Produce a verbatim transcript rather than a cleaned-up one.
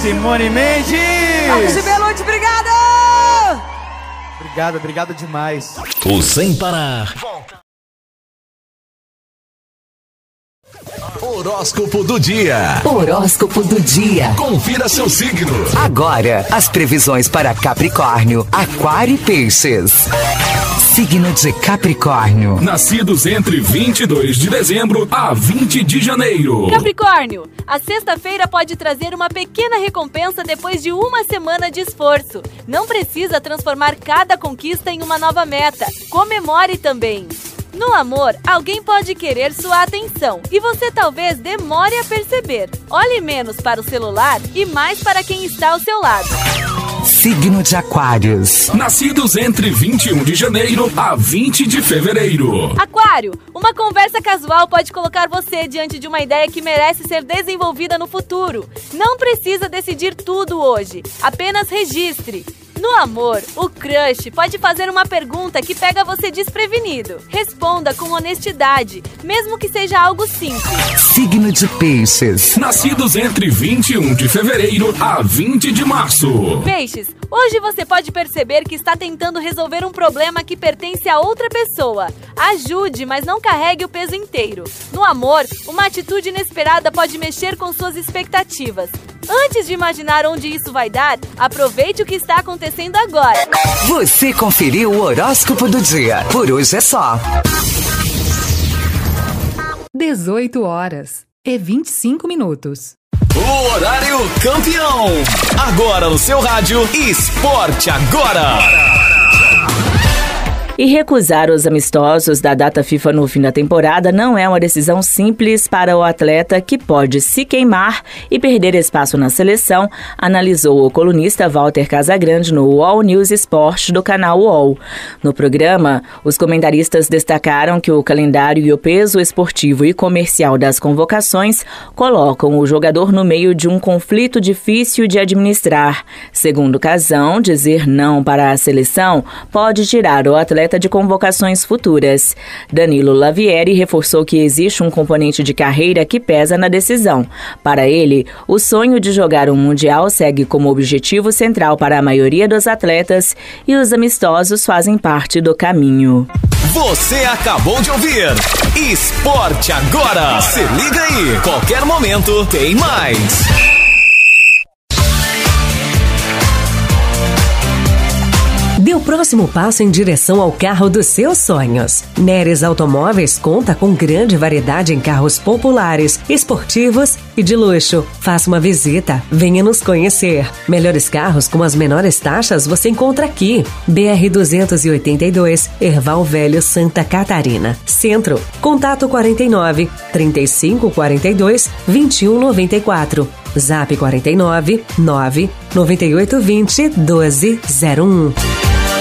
Simone Mendes! Marcos de Belucci, obrigada! Obrigado, obrigado demais. O Sem Parar. Horóscopo do dia. Horóscopo do dia. Confira seu signo. Agora, as previsões para Capricórnio, Aquário e Peixes. Signo de Capricórnio. Nascidos entre vinte e dois de dezembro a vinte de janeiro. Capricórnio, a sexta-feira pode trazer uma pequena recompensa depois de uma semana de esforço. Não precisa transformar cada conquista em uma nova meta. Comemore também. No amor, alguém pode querer sua atenção e você talvez demore a perceber. Olhe menos para o celular e mais para quem está ao seu lado. Signo de Aquários. Nascidos entre vinte e um de janeiro a vinte de fevereiro. Aquário, uma conversa casual pode colocar você diante de uma ideia que merece ser desenvolvida no futuro. Não precisa decidir tudo hoje, apenas registre. No amor, o crush pode fazer uma pergunta que pega você desprevenido. Responda com honestidade, mesmo que seja algo simples. Signo de Peixes. Nascidos entre vinte e um de fevereiro a vinte de março. Peixes, hoje você pode perceber que está tentando resolver um problema que pertence a outra pessoa. Ajude, mas não carregue o peso inteiro. No amor, uma atitude inesperada pode mexer com suas expectativas. Antes de imaginar onde isso vai dar, aproveite o que está acontecendo agora. Você conferiu o horóscopo do dia. Por hoje é só. dezoito horas e vinte e cinco minutos. O horário campeão. Agora no seu rádio, Esporte Agora. E recusar os amistosos da data FIFA no fim da temporada não é uma decisão simples para o atleta que pode se queimar e perder espaço na seleção, analisou o colunista Walter Casagrande no U O L News Esporte do canal U O L. No programa, os comentaristas destacaram que o calendário e o peso esportivo e comercial das convocações colocam o jogador no meio de um conflito difícil de administrar. Segundo Casão, dizer não para a seleção pode tirar o atleta de convocações futuras. Danilo Lavieri reforçou que existe um componente de carreira que pesa na decisão. Para ele, o sonho de jogar um Mundial segue como objetivo central para a maioria dos atletas e os amistosos fazem parte do caminho. Você acabou de ouvir Esporte Agora. Se liga aí, qualquer momento tem mais. Dê o próximo passo em direção ao carro dos seus sonhos. Neres Automóveis conta com grande variedade em carros populares, esportivos e de luxo. Faça uma visita, venha nos conhecer. Melhores carros com as menores taxas você encontra aqui. B R duzentos e oitenta e dois, Erval Velho, Santa Catarina. Centro, contato quarenta e nove, trinta e cinco quarenta e dois, vinte e um noventa e quatro. Zap quarenta e nove, nove, noventa e oito vinte, doze zero um.